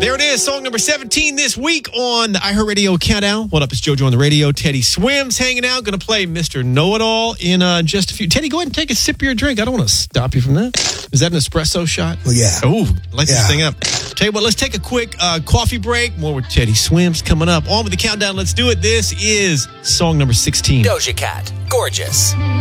There it is, song number 17 this week on the iHeartRadio Countdown. What up, it's JoJo on the radio. Teddy Swims hanging out. Going to play Mr. Know-It-All in just a few. Teddy, go ahead and take a sip of your drink. I don't want to stop you from that. Is that an espresso shot? Well, yeah. Oh, light this thing up. Tell you what, let's take a quick coffee break. More with Teddy Swims coming up. On with the countdown. Let's do it. This is song number 16. Doja Cat, Gorgeous.